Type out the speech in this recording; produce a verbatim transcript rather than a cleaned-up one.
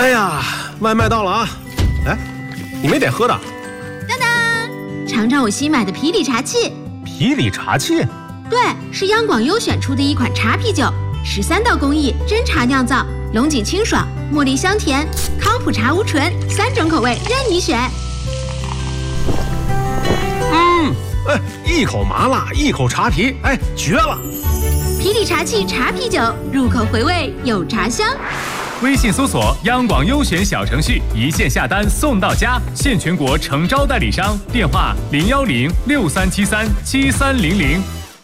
哎呀，外卖到了啊！哎，你没点喝的？ 当当，尝尝我新买的啤礼茶器。 啤礼茶器？ 对，是央广优选出的一款茶啤酒，十三道工艺，真茶酿造，龙井清爽，茉莉香甜，康普茶无醇，三种口味任你选。 嗯，哎，一口麻辣，一口茶啤，哎，绝了！ 啤礼茶器茶啤酒，入口回味有茶香。 微信搜索央广优选小程序，一键下单送到家，现全国诚招代理商，电话零幺零六三七三七三零零。